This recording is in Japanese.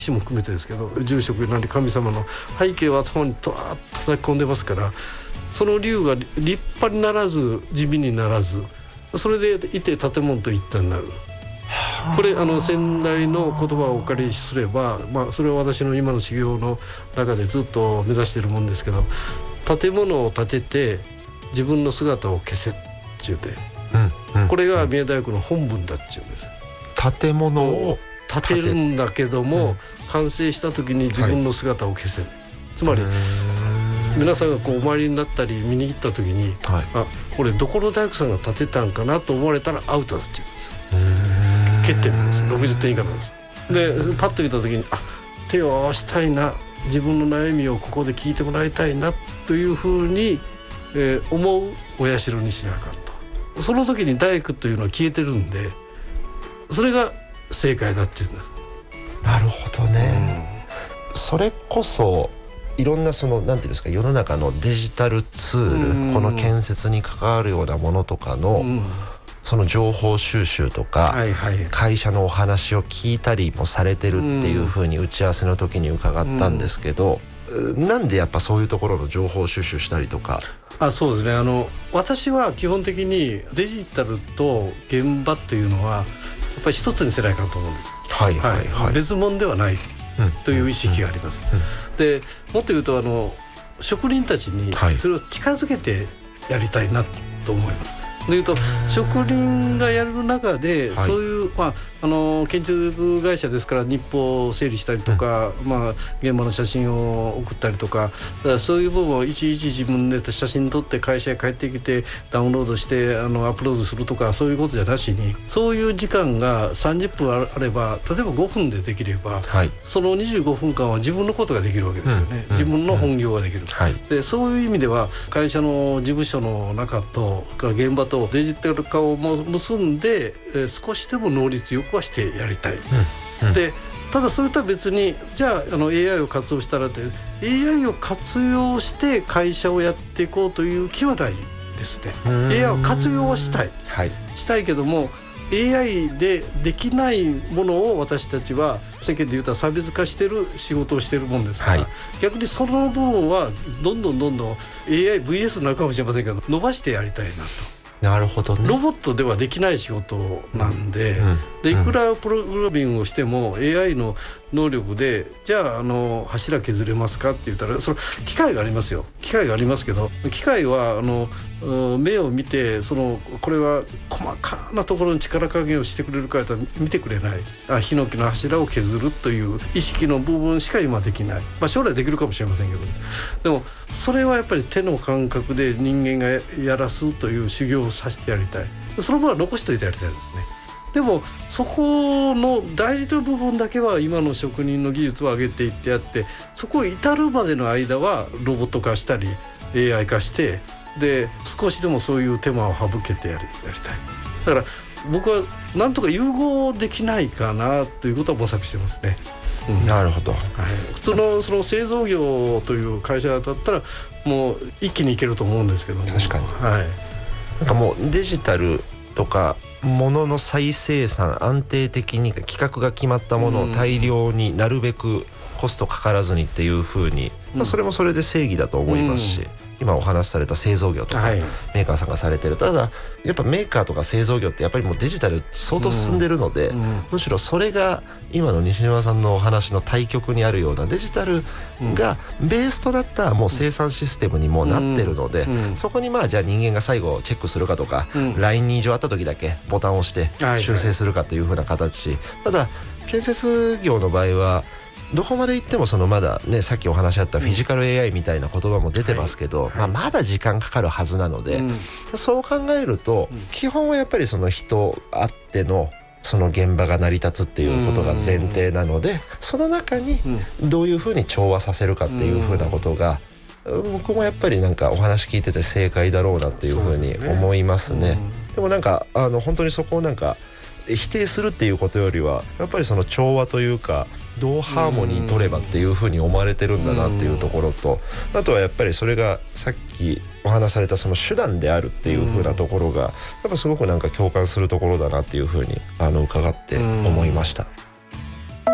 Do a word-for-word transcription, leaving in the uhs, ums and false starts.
死も含めてですけど、住職なり神様の背景を頭にとわーっと叩き込んでますから、その竜が立派にならず地味にならず、それでいて建物と一体になる。これあの先代の言葉をお借りすれば、まあ、それは私の今の修行の中でずっと目指しているもんですけど、建物を建てて自分の姿を消せっちゅうて、うんうん、これが宮大工の本分だっちゅうんです。 建物を建てるんだけども、うん、完成した時に自分の姿を消せる、はい、つまり皆さんがこうお参りになったり見に行った時に、はい、あ、これどこの大工さんが建てたんかなと思われたらアウトだっちゅうんですよ。欠点なんです。ろくじゅってん以下なんです。でパッと見た時に、あ、手を合わしたいな、自分の悩みをここで聞いてもらいたいなというふうに、えー、思うお社にしなあかんと。その時に大工というのは消えてるんで、それが正解だっていうんです。 なるほどね、うん、それこそいろんなそのなんていうんですか、世の中のデジタルツール、うん、この建設に関わるようなものとかの、うん、その情報収集とか、はいはい、会社のお話を聞いたりもされてるっていうふうに打ち合わせの時に伺ったんですけど、うん、なんでやっぱそういうところの情報収集したりとか。 あ、そうですね、あの私は基本的にデジタルと現場というのはやっぱり一つにせないかと思うんです、はいはいはい、別物ではないという意識があります、うんうんうん、でもっと言うとあの職人たちにそれを近づけてやりたいなと思います。でいうと職人がやる中で、はい、そういう、まあ、あの建築会社ですから日報を整理したりとか、うん、まあ、現場の写真を送ったりとか、だからそういう部分をいちいち自分で写真撮って会社へ帰ってきてダウンロードしてあのアップロードするとか、そういうことじゃなしに、そういう時間がさんじゅっぷんあれば、例えばごふんでできれば、はい、そのにじゅうごふんかんは自分のことができるわけですよね、うん、自分の本業ができる、うん、はい、でそういう意味では会社の事務所の中と現場とデジタル化を結んで、えー、少しでも能率よくはしてやりたい、うんうん、でただそれとは別に、じゃあ、あの エーアイ を活用したらって エーアイ を活用して会社をやっていこうという気はないですね。 エーアイ を活用はしたい、はい、したいけども エーアイ でできないものを私たちは世間で言うと差別化してる仕事をしてるもんですから、はい、逆にその部分はどんどんどんどん エーアイ ブイエス になるかもしれませんけど伸ばしてやりたいなと。 なるほどね。 ロボットではできない仕事なんで、うんうん、でいくらプログラミングをしても エーアイ の能力でじゃあ、あの柱削れますかって言ったら、その機械がありますよ、機械がありますけど、機械はあの目を見て、そのこれは細かなところに力加減をしてくれるかと見てくれない。あ、ヒノキの柱を削るという意識の部分しか今できない、まあ、将来できるかもしれませんけど、でもそれはやっぱり手の感覚で人間がやらすという修行をさせてやりたい。その分は残しておいてやりたいですね。でもそこの大事な部分だけは今の職人の技術を上げていってやって、そこに至るまでの間はロボット化したり エーアイ 化して、で少しでもそういう手間を省けてやり、やりたい。だから僕はなんとか融合できないかなということは模索してますね、うん、 なるほど、はい、 普通のその製造業という会社だったらもう一気にいけると思うんですけども、 確かに、 はい、 なんかもうデジタルとか物の再生産、安定的に規格が決まったものを大量になるべくコストかからずにっていう風に、うん、まあ、それもそれで正義だと思いますし、うん、今お話しされた製造業とか、はい、メーカーさんがされてる。ただやっぱメーカーとか製造業ってやっぱりもうデジタル相当進んでるので、うんうん、むしろそれが今の西沼さんのお話の対極にあるようなデジタルがベースとなったもう生産システムにもなってるので、うんうん、そこにまあじゃあ人間が最後チェックするかとか、うん、ライン に異常あった時だけボタンを押して修正するかという風な形、はいはい、ただ建設業の場合はどこまで行ってもそのまだね、さっきお話あったフィジカル エーアイ みたいな言葉も出てますけど、はいはい、まあ、まだ時間かかるはずなので、うん、そう考えると、うん、基本はやっぱりその人あってのその現場が成り立つっていうことが前提なので、その中にどういうふうに調和させるかっていうふうなことが、僕もやっぱりなんかお話聞いてて正解だろうなっていうふうに思いますね。でもなんかあの本当にそこをなんか否定するっていうことよりはやっぱりその調和というかどうハーモニー取ればっていう風に思われてるんだなっていうところと、あとはやっぱりそれがさっきお話しされたその手段であるっていう風なところがやっぱすごくなんか共感するところだなっていう風にあの伺って思いました。